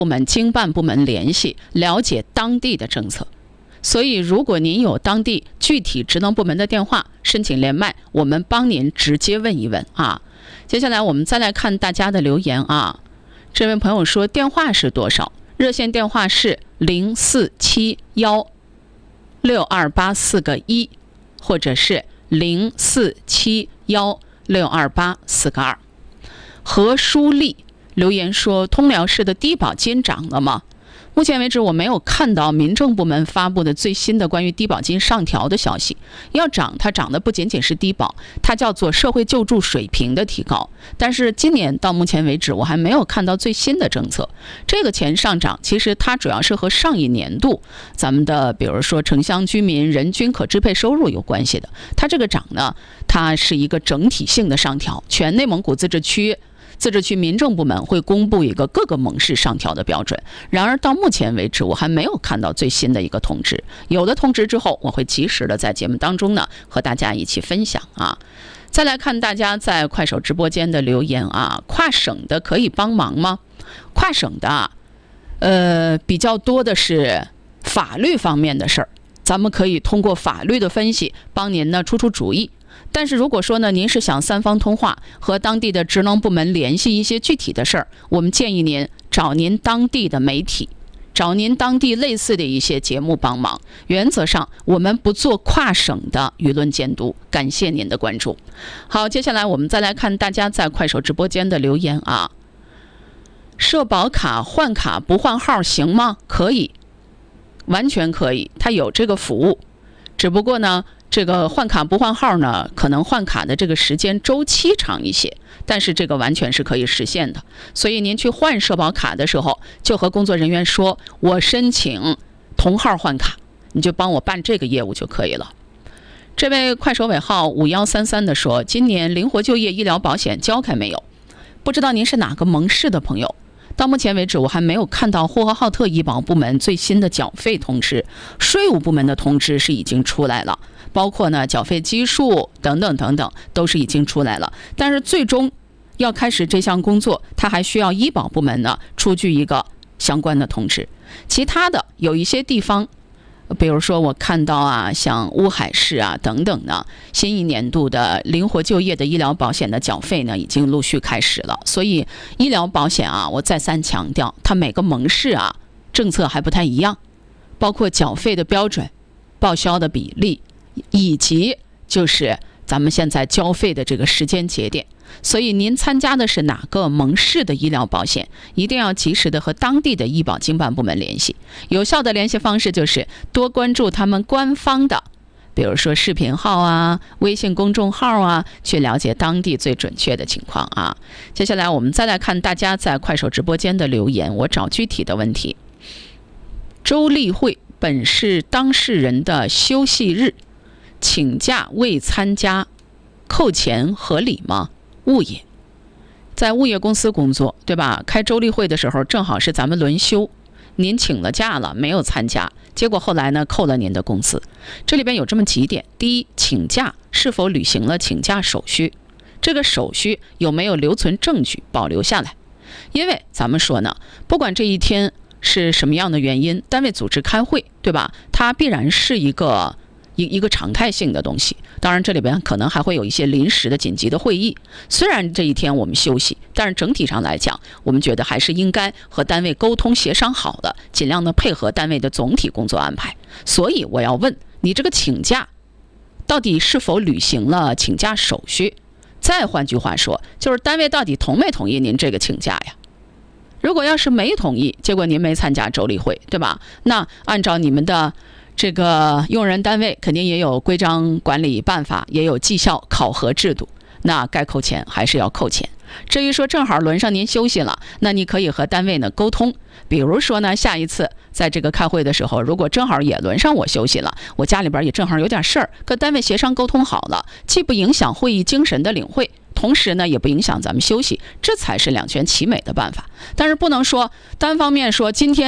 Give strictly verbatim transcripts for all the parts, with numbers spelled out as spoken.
部门、经办部门联系，了解当地的政策。所以，如果您有当地具体职能部门的电话，申请连麦，我们帮您直接问一问啊。接下来我们再来看大家的留言啊。这位朋友说电话是多少？热线电话是零四七幺六二八四个一，或者是零四七幺六二八四个二。何淑丽留言说，通辽市的低保金涨了吗？目前为止，我没有看到民政部门发布的最新的关于低保金上调的消息。要涨，它涨的不仅仅是低保，它叫做社会救助水平的提高。但是今年到目前为止，我还没有看到最新的政策。这个钱上涨，其实它主要是和上一年度咱们的，比如说城乡居民人均可支配收入有关系的。它这个涨呢，它是一个整体性的上调，全内蒙古自治区。自治区民政部门会公布一个各个盟市上调的标准，然而到目前为止，我还没有看到最新的一个通知。有了通知之后，我会及时的在节目当中呢和大家一起分享啊。再来看大家在快手直播间的留言啊，跨省的可以帮忙吗？跨省的啊，呃，比较多的是法律方面的事儿，咱们可以通过法律的分析帮您呢出出主意。但是如果说呢，您是想三方通话，和当地的职能部门联系一些具体的事儿，我们建议您找您当地的媒体，找您当地类似的一些节目帮忙。原则上，我们不做跨省的舆论监督。感谢您的关注。好，接下来我们再来看大家在快手直播间的留言啊。社保卡换卡不换号行吗？可以，完全可以，它有这个服务。只不过呢，这个换卡不换号呢，可能换卡的这个时间周期长一些，但是这个完全是可以实现的。所以您去换社保卡的时候，就和工作人员说，我申请同号换卡，你就帮我办这个业务就可以了。这位快手尾号五一三三的说，今年灵活就业医疗保险交开没有？不知道您是哪个盟市的朋友？到目前为止，我还没有看到呼和浩特医保部门最新的缴费通知，税务部门的通知是已经出来了，包括呢缴费基数等等等等都是已经出来了。但是最终要开始这项工作，它还需要医保部门呢出具一个相关的通知。其他的有一些地方，比如说我看到啊，像乌海市啊等等呢，新一年度的灵活就业的医疗保险的缴费呢，已经陆续开始了。所以医疗保险啊，我再三强调，它每个盟市啊政策还不太一样，包括缴费的标准、报销的比例，以及就是咱们现在交费的这个时间节点。所以您参加的是哪个盟市的医疗保险，一定要及时的和当地的医保经办部门联系。有效的联系方式就是多关注他们官方的，比如说视频号啊、微信公众号啊，去了解当地最准确的情况啊。接下来我们再来看大家在快手直播间的留言，我找具体的问题。周例会本是当事人的休息日，请假未参加，扣钱合理吗？物业在物业公司工作，对吧？开周例会的时候正好是咱们轮休，您请了假了，没有参加，结果后来呢扣了您的工资。这里边有这么几点：第一，请假是否履行了请假手续，这个手续有没有留存证据保留下来？因为咱们说呢，不管这一天是什么样的原因，单位组织开会，对吧？它必然是一个一一个常态性的东西。当然这里边可能还会有一些临时的紧急的会议，虽然这一天我们休息，但是整体上来讲，我们觉得还是应该和单位沟通协商好的，尽量的配合单位的总体工作安排。所以我要问你，这个请假到底是否履行了请假手续？再换句话说，就是单位到底同没同意您这个请假呀？如果要是没同意，结果您没参加周例会，对吧？那按照你们的这个用人单位肯定也有规章管理办法，也有绩效考核制度，那该扣钱还是要扣钱。至于说正好轮上您休息了，那你可以和单位呢沟通，比如说呢，下一次在这个开会的时候，如果正好也轮上我休息了，我家里边也正好有点事儿，跟单位协商沟通好了，既不影响会议精神的领会，同时呢也不影响咱们休息，这才是两全其美的办法。但是不能说单方面说今天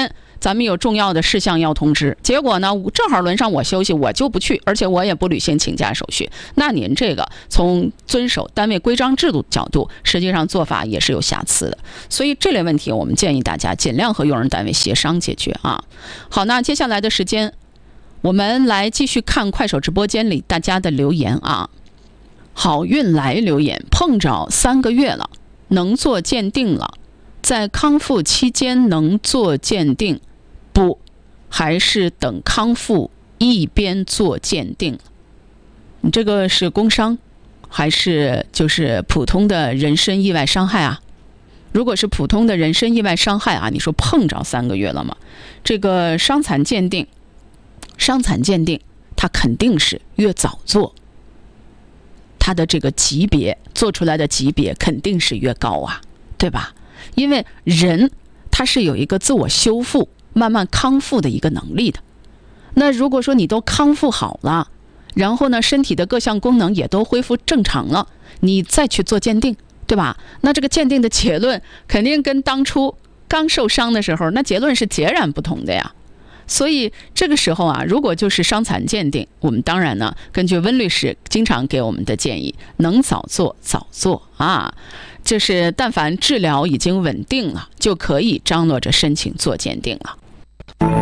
咱们有重要的事项要通知，结果呢正好轮上我休息，我就不去，而且我也不履行请假手续，那您这个从遵守单位规章制度角度，实际上做法也是有瑕疵的。所以这类问题我们建议大家尽量和用人单位协商解决啊。好，那接下来的时间我们来继续看快手直播间里大家的留言啊。好运来留言，碰着三个月了，能做鉴定了，在康复期间能做鉴定不？还是等康复一边做鉴定？你这个是工伤，还是就是普通的人身意外伤害啊？如果是普通的人身意外伤害啊，你说碰着三个月了吗？这个伤残鉴定，伤残鉴定它肯定是越早做，它的这个级别做出来的级别肯定是越高啊，对吧？因为人他是有一个自我修复、慢慢康复的一个能力的。那如果说你都康复好了，然后呢，身体的各项功能也都恢复正常了，你再去做鉴定，对吧？那这个鉴定的结论肯定跟当初刚受伤的时候，那结论是截然不同的呀。所以这个时候啊，如果就是伤残鉴定，我们当然呢，根据温律师经常给我们的建议，能早做早做啊。就是但凡治疗已经稳定了，就可以张罗着申请做鉴定了。